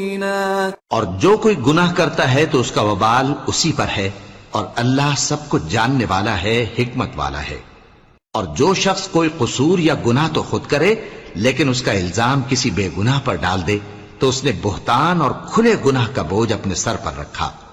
और जो कोई गुनाह करता है तो उसका वबाल उसी पर है, और अल्लाह सब कुछ जानने वाला है, हिकमत वाला है। और जो शख्स कोई कसूर या गुनाह तो खुद करे, लेकिन उसका इल्जाम किसी बेगुनाह पर डाल दे, तो उसने बुहतान और खुले गुनाह का बोझ अपने सर पर रखा।